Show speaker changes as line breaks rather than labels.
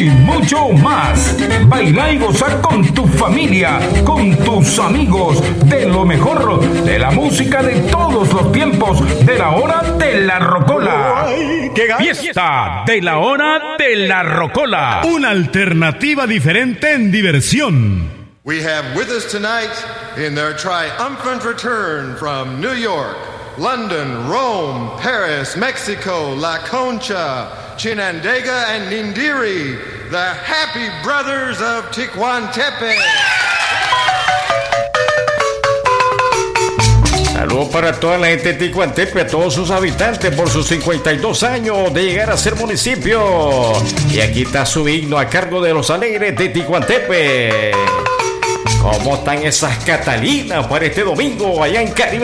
mucho más. Baila y goza con tu familia, con tus amigos, de lo mejor de la música de todos los tiempos, de la hora de la rocola. Fiesta de la hora de la rocola.
Una alternativa diferente en diversión.
We have with us tonight, in their triumphant return from New York, London, Rome, Paris, Mexico, La Concha, Chinandega, and Nindiri, the Happy Brothers of Ticuantepe.
Saludos para toda la gente de Ticuantepe, a todos sus habitantes por sus 52 años de llegar a ser municipio. Y aquí está su himno a cargo de los alegres de Ticuantepe. ¿Cómo están esas Catalinas para este domingo allá en Caribe?